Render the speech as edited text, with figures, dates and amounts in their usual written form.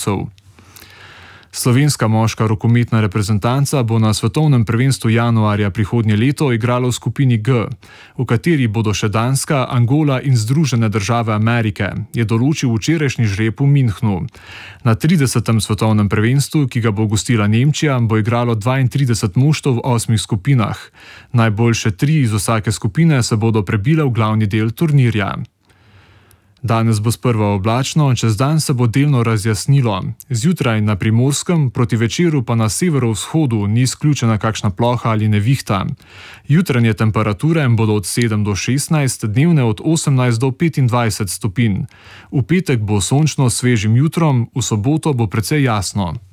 igralcev. Slovenska moška rokometna reprezentanca bo na svetovnem prvenstvu januarja prihodnje leto igrala v skupini G, v kateri bodo še Danska, Angola in Združene države Amerike, je določil včerajšnji žreb v Münchnu. Na 30. svetovnem prvenstvu, ki ga bo gostila Nemčija, bo igralo 32 moštev v 8 skupinah. Najboljše 3 iz vsake skupine se bodo prebile v glavni del turnirja. Danes bo sprva oblačno, čez dan se bo delno razjasnilo. Zjutraj na Primorskem, proti večeru pa na severovzhodu ni izključena kakšna ploha ali nevihta. Jutranje temperature bodo od 7 do 16, dnevne od 18 do 25 stopinj. V petek bo sončno s svežim jutrom, v soboto bo precej jasno.